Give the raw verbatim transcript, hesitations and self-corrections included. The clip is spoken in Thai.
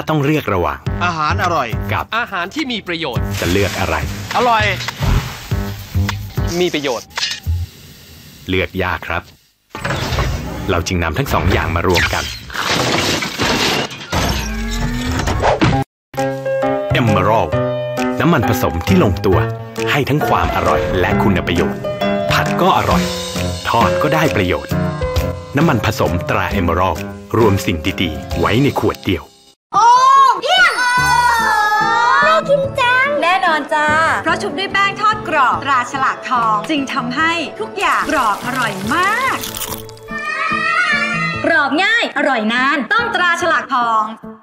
าต้องเลือกระหว่างอาหารอร่อยกับอาหารที่มีประโยชน์จะเลือกอะไรอร่อยมีประโยชน์เลือกยากครับเราจึงนำทั้งสองอย่างมารวมกันEmerald น้ำมันผสมที่ลงตัวให้ทั้งความอร่อยและคุณประโยชน์ผัดก็อร่อยทอดก็ได้ประโยชน์น้ำมันผสมตรา Emerald รวมสิ่งดีๆไว้ในขวดเดียวโอ้เยี่ยมน่ากินจังแน่นอนจ้าเพราะชุบด้วยแป้งทอดกรอบตราฉลากทองจึงทำให้ทุกอย่างกรอบอร่อยมากกรอบง่ายอร่อยนานต้องตราฉลากทอง